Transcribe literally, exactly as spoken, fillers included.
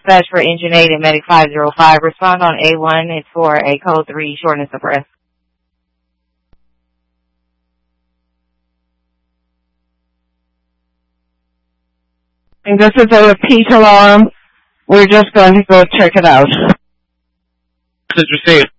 dispatch for engine eight and medic five zero five. Respond on A one. It's for a code three shortness of breath. And this is a repeat alarm. We're just going to go check it out. Message received.